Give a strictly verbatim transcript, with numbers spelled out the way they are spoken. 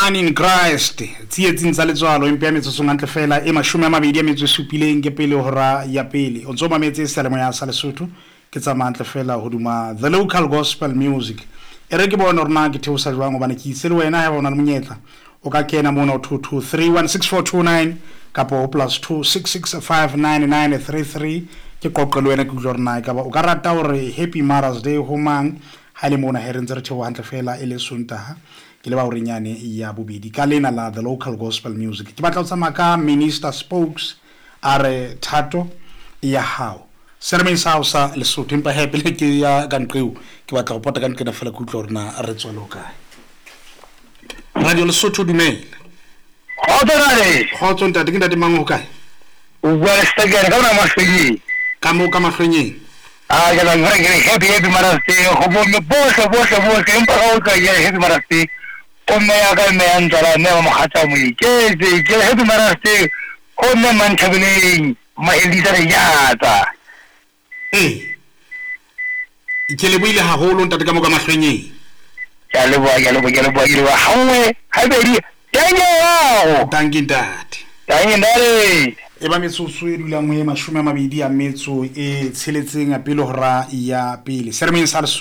One in Christ tsietsing tsa letswalo empa metsotso ngantle fela e mashome a mabedi a metso supileng ke pele hora ya pele o tsoma metse selemo ya sa Lesotho ke tsa mantle fela ho duma the local gospel music e re ke bona rona ke theosa jwang obane ke itse le wena ha bona le monyetla o ka kena mona two two three one six four two nine kapo plus two six six five nine nine three three ke qoqelo wena ke rona ka ba o ka rata hore happy Mother's Day ho mang ha le mona herentse re thewa hantle fela e le Sontaha ke le ba hore nyane ya bobedi ka lena la the local gospel music ke batla o tsama ka minister spokes are Thato ya hao sermon sausa le Lesotho empa happy le ke ya kanqeu ke batla go pota ka nkena fela kutlo rena re tswelo kae radio Lesotho dumela Hotore hotso ntate ke ntate mang ho kae o bua le stegere ka bona mahlwenye ka mo ka mahlwenyeng ah ke la ngore ke happy happy Mother's Day go bo me bohle bohle bohle empa ga o ka ya happy Mother's Day o me ya ka me antara me mo khatsa mo ke ke happy Mother's Day o me man thabeleng ma elisa re yata eh ke le buile ha holo ntate ka mo ka mahlwenyeng ya le bua ya le bua ya le bua ile wa hawe ha bedi ya ya thank you dad ya ya ndare e ba metsotso e dulang mo e mashome a mabedi a metso e tsheletseng a pele hora ya pele sermon sa